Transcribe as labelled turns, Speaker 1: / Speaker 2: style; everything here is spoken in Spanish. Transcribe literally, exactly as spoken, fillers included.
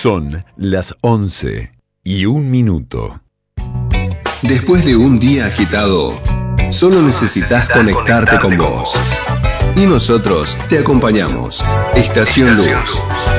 Speaker 1: Son las once y un minuto.
Speaker 2: Después de un día agitado, solo necesitas conectarte con vos. Y nosotros te acompañamos. Estación Luz.